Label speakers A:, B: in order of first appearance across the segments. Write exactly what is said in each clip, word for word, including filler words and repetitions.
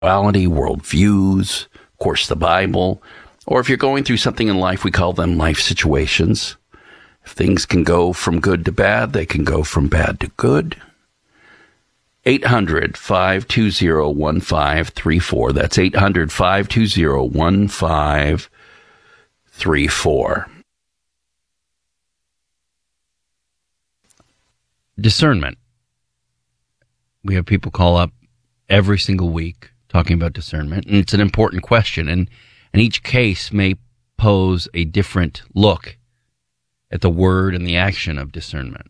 A: Morality, worldviews, of course, the Bible, or if you're going through something in life, we call them life situations. If things can go from good to bad, they can go from bad to good. eight hundred, five two zero, one five three four. That's eight hundred, five two zero, one five three four.
B: Discernment. We have people call up every single week talking about discernment, and it's an important question, and, and each case may pose a different look at the word and the action of discernment.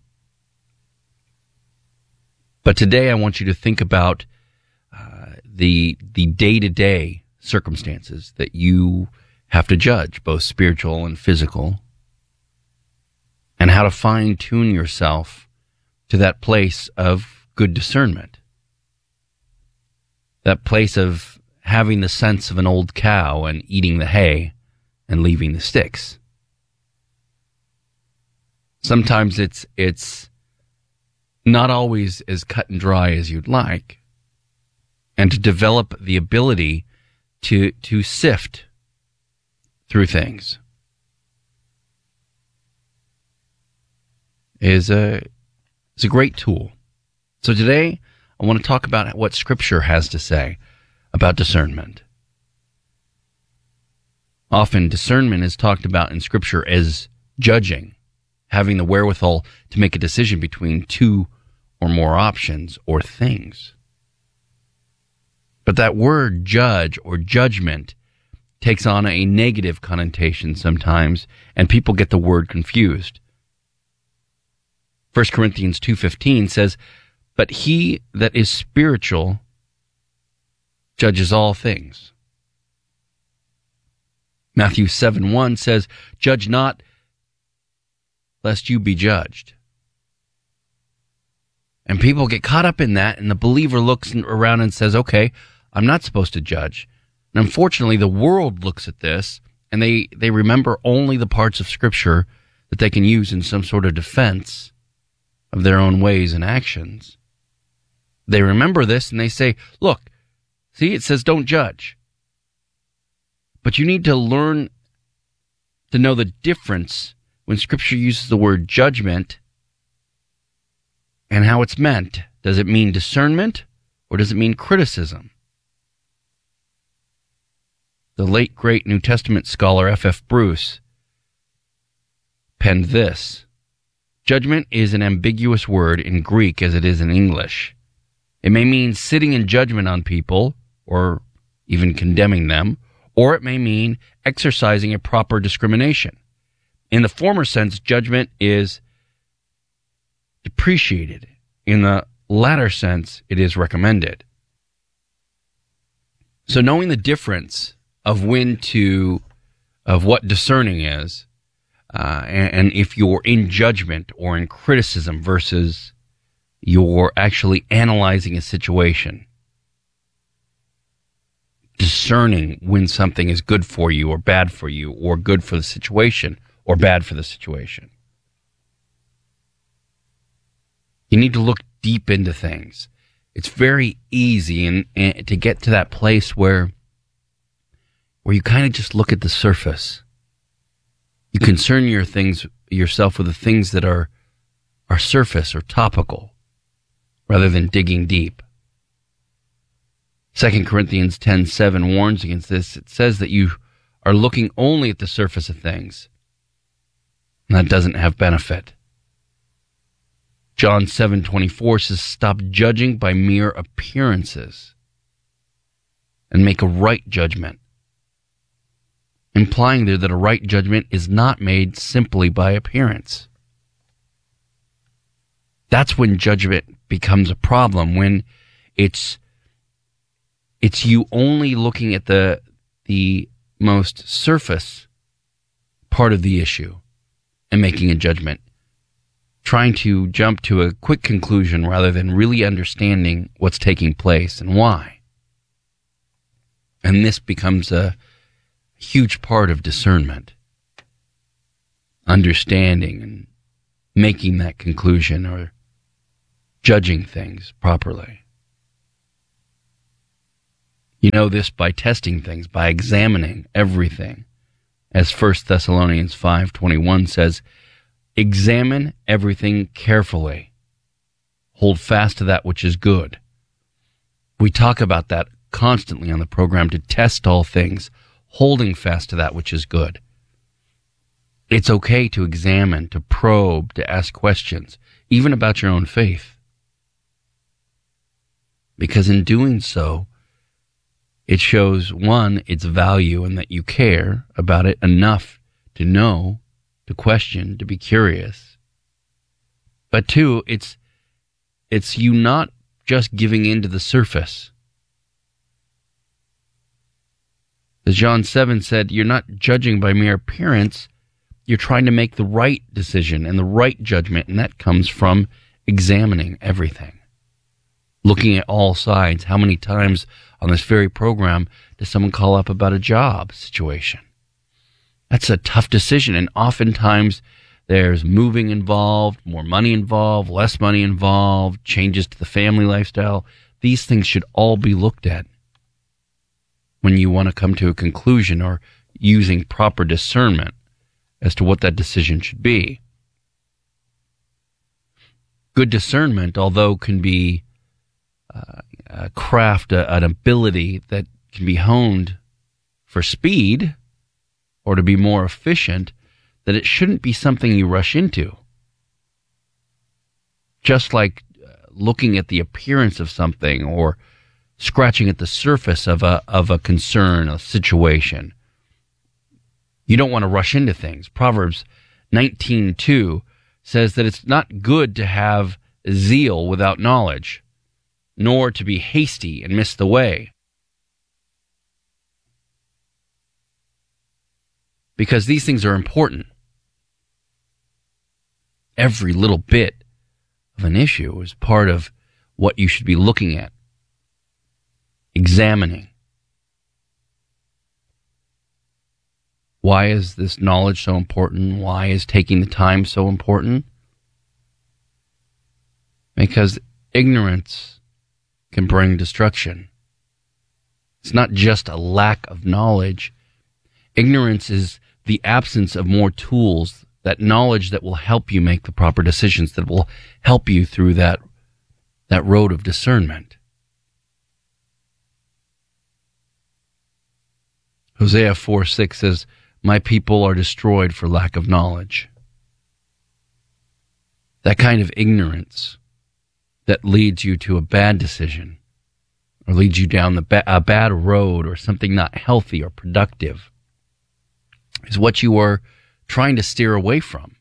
B: But today I want you to think about uh, the the day-to-day circumstances that you have to judge, both spiritual and physical, and how to fine-tune yourself to that place of good discernment. That place of having the sense of an old cow and eating the hay and leaving the sticks. Sometimes it's it's not always as cut and dry as you'd like. And to develop the ability to to sift through things is a is a great tool. So today I want to talk about what Scripture has to say about discernment. Often discernment is talked about in Scripture as judging, having the wherewithal to make a decision between two or more options or things. But that word judge or judgment takes on a negative connotation sometimes, and people get the word confused. First Corinthians two fifteen says, "But he that is spiritual judges all things." Matthew seven one says, "Judge not, lest you be judged." And people get caught up in that, and the believer looks around and says, okay, I'm not supposed to judge. And unfortunately, the world looks at this, and they, they remember only the parts of Scripture that they can use in some sort of defense of their own ways and actions. They remember this, and they say, look, see, it says don't judge. But you need to learn to know the difference when Scripture uses the word judgment and how it's meant. Does it mean discernment, or does it mean criticism? The late, great New Testament scholar F F Bruce penned this: "Judgment is an ambiguous word in Greek as it is in English. It may mean sitting in judgment on people, or even condemning them, or it may mean exercising a proper discrimination. In the former sense, judgment is depreciated. In the latter sense, it is recommended." So knowing the difference of when to, of what discerning is, uh, and, and if you're in judgment or in criticism versus you're actually analyzing a situation, discerning when something is good for you or bad for you, or good for the situation or bad for the situation. You need to look deep into things. It's very easy and, and to get to that place where where you kind of just look at the surface. You concern your things yourself with the things that are are surface or topical, rather than digging deep. Second Corinthians ten seven warns against this. It says that you are looking only at the surface of things, and that doesn't have benefit. John seven twenty-four says, "Stop judging by mere appearances and make a right judgment," implying there that a right judgment is not made simply by appearance. That's when judgment becomes a problem, when it's it's you only looking at the the most surface part of the issue and making a judgment, trying to jump to a quick conclusion rather than really understanding what's taking place and why. And this becomes a huge part of discernment, understanding and making that conclusion or judging things properly. You know this by testing things, by examining everything. As First Thessalonians five twenty-one says, examine everything carefully. Hold fast to that which is good. We talk about that constantly on the program, to test all things, holding fast to that which is good. It's okay to examine, to probe, to ask questions, even about your own faith. Because in doing so, it shows, one, its value and that you care about it enough to know, to question, to be curious. But two, it's it's you not just giving in to the surface. As John seven said, you're not judging by mere appearance. You're trying to make the right decision and the right judgment, and that comes from examining everything. Looking at all sides. How many times on this very program does someone call up about a job situation? That's a tough decision, and oftentimes there's moving involved, more money involved, less money involved, changes to the family lifestyle. These things should all be looked at when you want to come to a conclusion, or using proper discernment as to what that decision should be. Good discernment, although can be uh, a craft, a, an ability that can be honed for speed or to be more efficient, that it shouldn't be something you rush into. Just like looking at the appearance of something or scratching at the surface of a of a concern, a situation. You don't want to rush into things. Proverbs nineteen two says that it's not good to have zeal without knowledge, nor to be hasty and miss the way. Because these things are important. Every little bit of an issue is part of what you should be looking at, examining. Why is this knowledge so important? Why is taking the time so important? Because ignorance can bring destruction. It's not just a lack of knowledge. Ignorance is the absence of more tools, that knowledge that will help you make the proper decisions, that will help you through that, that road of discernment. Hosea four six says, my people are destroyed for lack of knowledge. That kind of ignorance that leads you to a bad decision, or leads you down the ba- a bad road, or something not healthy or productive, is what you are trying to steer away from.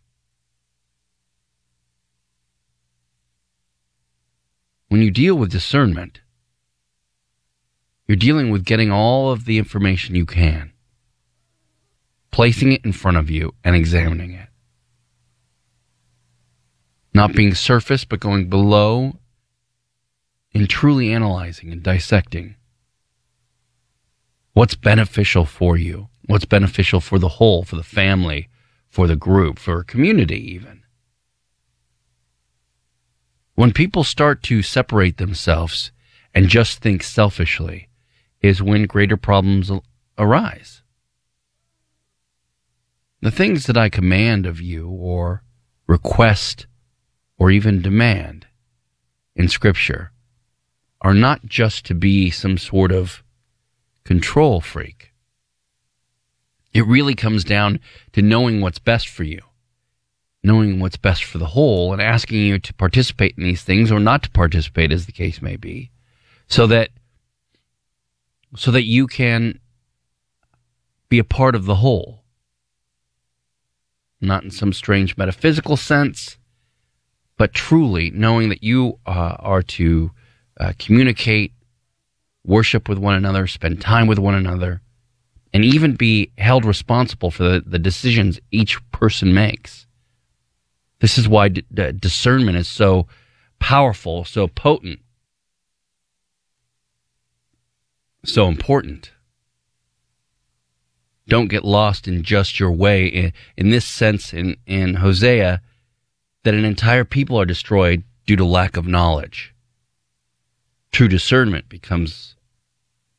B: When you deal with discernment, you're dealing with getting all of the information you can, placing it in front of you and examining it. Not being surface, but going below and truly analyzing and dissecting what's beneficial for you, what's beneficial for the whole, for the family, for the group, for a community even. When people start to separate themselves and just think selfishly is when greater problems arise. The things that I command of you, or request, or even demand in Scripture, are not just to be some sort of control freak. It really comes down to knowing what's best for you, knowing what's best for the whole, and asking you to participate in these things or not to participate, as the case may be, so that so that you can be a part of the whole. Not in some strange metaphysical sense, but truly knowing that you uh, are to uh, communicate, worship with one another, spend time with one another, and even be held responsible for the, the decisions each person makes. This is why d- d- discernment is so powerful, so potent, so important. Don't get lost in just your way. In, in this sense, in, in Hosea, that an entire people are destroyed due to lack of knowledge. True discernment becomes